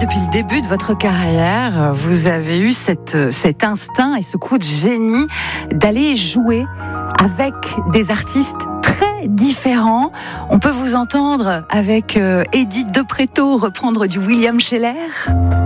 depuis le début de votre carrière, vous avez eu cet instinct et ce coup de génie d'aller jouer avec des artistes très différents. On peut vous entendre avec Edith de Pretto reprendre du William Sheller.